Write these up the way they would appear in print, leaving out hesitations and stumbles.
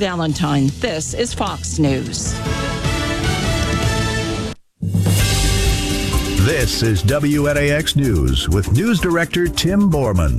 Valentine, this is Fox News. This is WNAX News with News Director Tim Borman.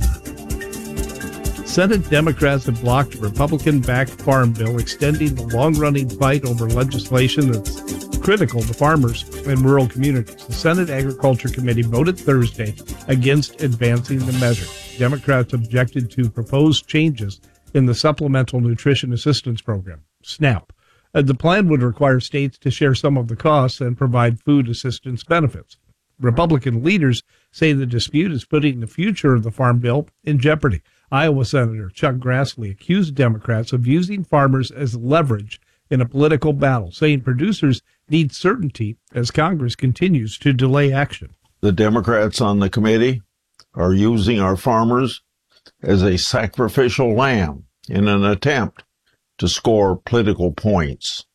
Senate Democrats have blocked a Republican-backed farm bill extending the long-running fight over legislation that's critical to farmers and rural communities. The Senate Agriculture Committee voted Thursday against advancing the measure. Democrats objected to proposed changes in the Supplemental Nutrition Assistance Program, SNAP. The plan would require states to share some of the costs and provide food assistance benefits. Republican leaders say the dispute is putting the future of the farm bill in jeopardy. Iowa Senator Chuck Grassley accused Democrats of using farmers as leverage in a political battle, saying producers need certainty as Congress continues to delay action. The Democrats on the committee are using our farmers as a sacrificial lamb in an attempt to score political points.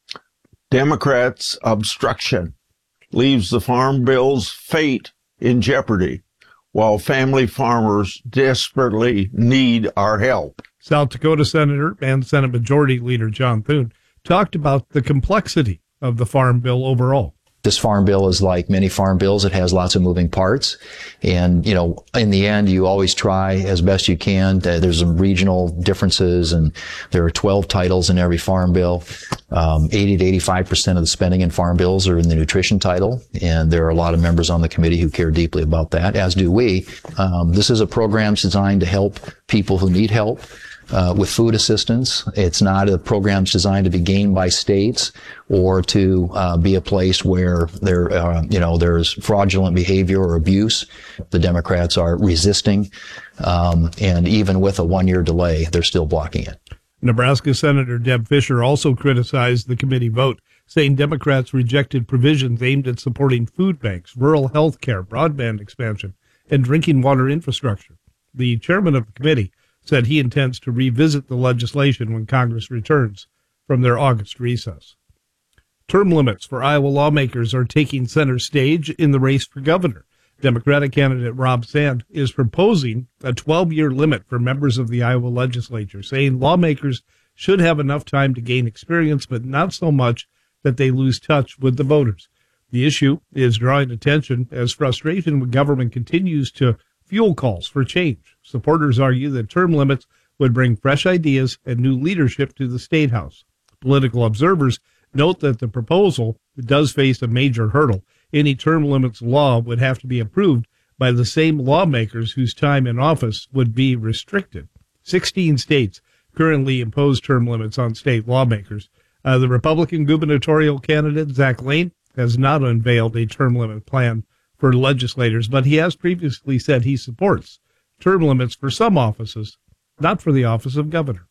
Democrats' obstruction leaves the farm bill's fate in jeopardy, while family farmers desperately need our help. South Dakota Senator and Senate Majority Leader John Thune talked about the complexity of the farm bill overall. This farm bill is like many farm bills. It has lots of moving parts. And, in the end, you always try as best you can. There's some regional differences, and there are 12 titles in every farm bill. 80 to 85% of the spending in farm bills are in the nutrition title. And there are a lot of members on the committee who care deeply about that, as do we. This is a program designed to help people who need help. With food assistance. It's not a program designed to be gained by states or to be a place where there's fraudulent behavior or abuse. The Democrats are resisting, and even with a one-year delay, they're still blocking it. Nebraska Senator Deb Fischer also criticized the committee vote, saying Democrats rejected provisions aimed at supporting food banks, rural health care, broadband expansion, and drinking water infrastructure. The chairman of the committee said he intends to revisit the legislation when Congress returns from their August recess. Term limits for Iowa lawmakers are taking center stage in the race for governor. Democratic candidate Rob Sand is proposing a 12-year limit for members of the Iowa legislature, saying lawmakers should have enough time to gain experience, but not so much that they lose touch with the voters. The issue is drawing attention as frustration with government continues to fuel calls for change. Supporters argue that term limits would bring fresh ideas and new leadership to the State House. Political observers note that the proposal does face a major hurdle. Any term limits law would have to be approved by the same lawmakers whose time in office would be restricted. 16 states currently impose term limits on state lawmakers. The Republican gubernatorial candidate, Zach Lane, has not unveiled a term limit plan for legislators, but he has previously said he supports term limits for some offices, not for the office of governor.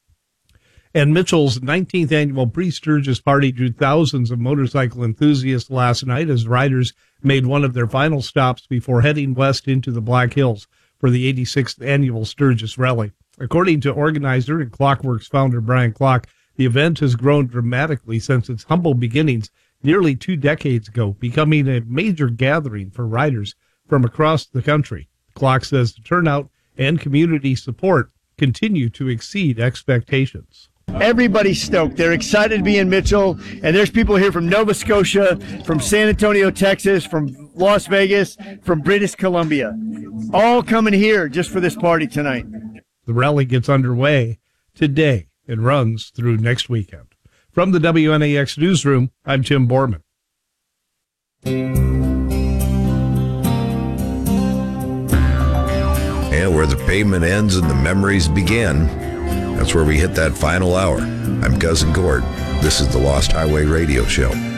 And Mitchell's 19th annual Pre-Sturgis Party drew thousands of motorcycle enthusiasts last night as riders made one of their final stops before heading west into the Black Hills for the 86th annual Sturgis Rally. According to organizer and Clockworks founder Brian Clock, the event has grown dramatically since its humble beginnings nearly 2 decades ago, becoming a major gathering for riders from across the country. Clock says the turnout and community support continue to exceed expectations. Everybody's stoked. They're excited to be in Mitchell, and there's people here from Nova Scotia, from San Antonio, Texas, from Las Vegas, from British Columbia, all coming here just for this party tonight. The rally gets underway today and runs through next weekend. From the WNAX Newsroom, I'm Tim Borman. And where the pavement ends and the memories begin, that's where we hit that final hour. I'm Cousin Gord. This is the Lost Highway Radio Show.